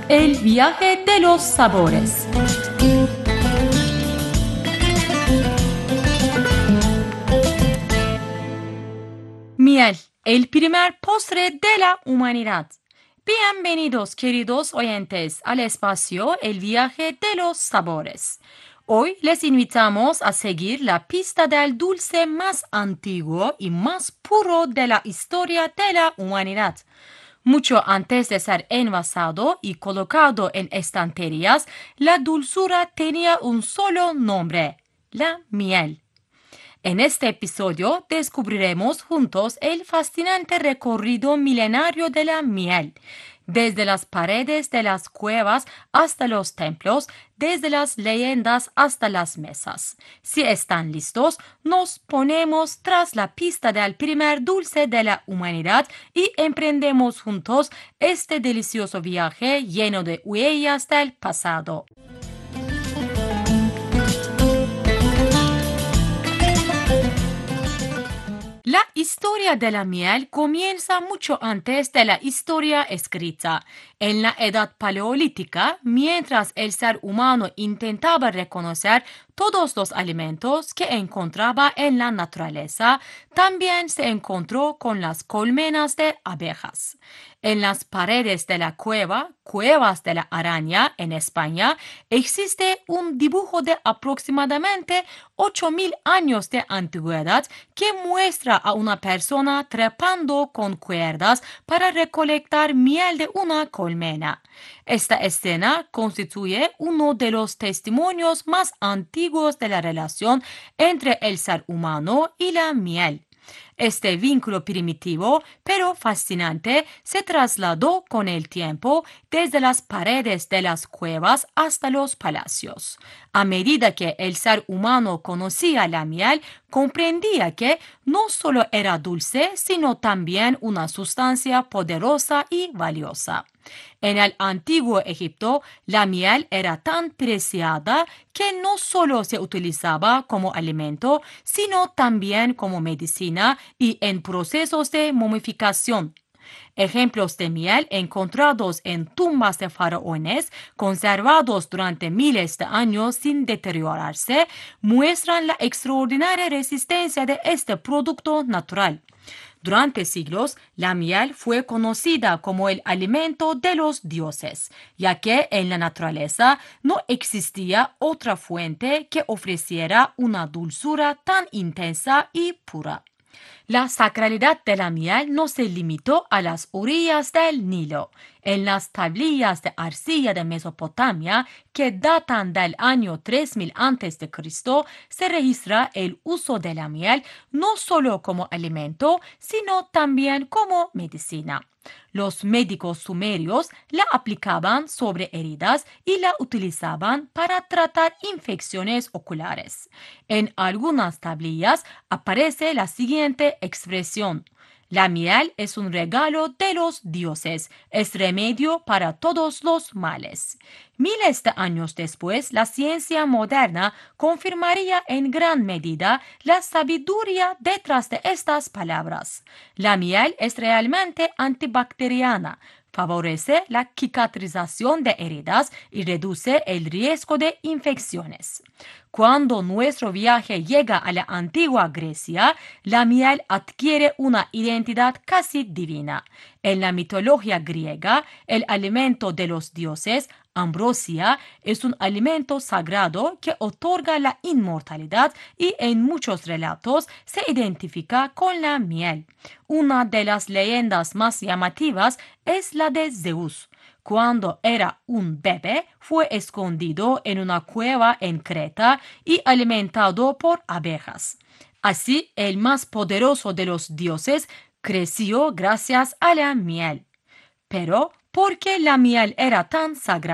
El viaje de los sabores. Miel, el primer postre de la humanidad. Bienvenidos, queridos oyentes, al espacio El viaje de los sabores. Hoy les invitamos a seguir la pista del dulce más antiguo y más puro de la historia de la humanidad. Mucho antes de ser envasado y colocado en estanterías, la dulzura tenía un solo nombre, la miel. En este episodio descubriremos juntos el fascinante recorrido milenario de la miel, desde las paredes de las cuevas hasta los templos, desde las leyendas hasta las mesas. Si están listos, nos ponemos tras la pista del primer dulce de la humanidad y emprendemos juntos este delicioso viaje lleno de huellas del pasado. La historia de la miel comienza mucho antes de la historia escrita. En la edad paleolítica, mientras el ser humano intentaba reconocer todos los alimentos que encontraba en la naturaleza, también se encontró con las colmenas de abejas. En las paredes de la cueva, Cuevas de la Araña, en España, existe un dibujo de aproximadamente 8.000 años de antigüedad que muestra a una persona trepando con cuerdas para recolectar miel de una colmena. Esta escena constituye uno de los testimonios más antiguos de la relación entre el ser humano y la miel. Este vínculo primitivo, pero fascinante, se trasladó con el tiempo desde las paredes de las cuevas hasta los palacios. A medida que el ser humano conocía la miel, comprendía que no solo era dulce, sino también una sustancia poderosa y valiosa. En el antiguo Egipto, la miel era tan preciada que no solo se utilizaba como alimento, sino también como medicina y en procesos de momificación. Ejemplos de miel encontrados en tumbas de faraones, conservados durante miles de años sin deteriorarse, muestran la extraordinaria resistencia de este producto natural. Durante siglos, la miel fue conocida como el alimento de los dioses, ya que en la naturaleza no existía otra fuente que ofreciera una dulzura tan intensa y pura. La sacralidad de la miel no se limitó a las orillas del Nilo. En las tablillas de arcilla de Mesopotamia, que datan del año 3000 a.C., se registra el uso de la miel no solo como alimento, sino también como medicina. Los médicos sumerios la aplicaban sobre heridas y la utilizaban para tratar infecciones oculares. En algunas tablillas aparece la siguiente expresión: la miel es un regalo de los dioses, es remedio para todos los males. Miles de años después, la ciencia moderna confirmaría en gran medida la sabiduría detrás de estas palabras. La miel es realmente antibacteriana, favorece la cicatrización de heridas y reduce el riesgo de infecciones. Cuando nuestro viaje llega a la antigua Grecia, la miel adquiere una identidad casi divina. En la mitología griega, el alimento de los dioses, ambrosia, es un alimento sagrado que otorga la inmortalidad y en muchos relatos se identifica con la miel. Una de las leyendas más llamativas es la de Zeus. Cuando era un bebé, fue escondido en una cueva en Creta y alimentado por abejas. Así, el más poderoso de los dioses creció gracias a la miel. Pero, ¿por qué la miel era tan sagrada?